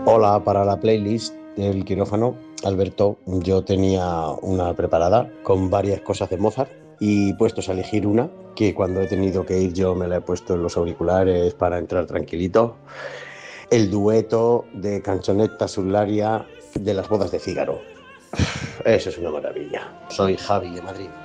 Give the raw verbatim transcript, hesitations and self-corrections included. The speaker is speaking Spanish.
Hola, para la playlist del quirófano, Alberto, yo tenía una preparada con varias cosas de Mozart y puestos a elegir una, que cuando he tenido que ir yo me la he puesto en los auriculares para entrar tranquilito, el dueto de Canzonetta sull'aria de las bodas de Fígaro. Eso es una maravilla. Soy Javi de Madrid.